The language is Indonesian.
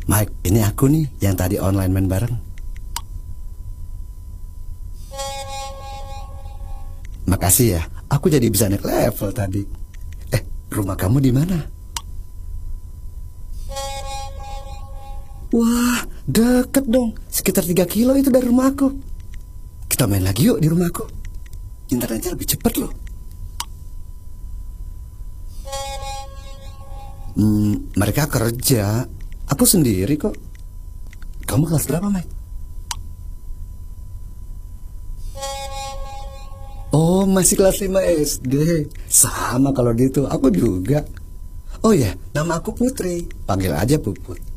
Mike, ini aku nih yang tadi online main bareng. Makasih ya, aku jadi bisa naik level tadi. Rumah kamu di mana? Wah, deket dong. Sekitar 3 kilo itu dari rumah aku. Kita main lagi yuk di rumahku. Internetnya lebih cepat loh. Mereka kerja. Aku sendiri kok. Kamu kelas berapa, Mike? Oh, masih kelas 5 SD. Sama kalau gitu, aku juga. Oh ya, nama aku Putri. Panggil aja Puput.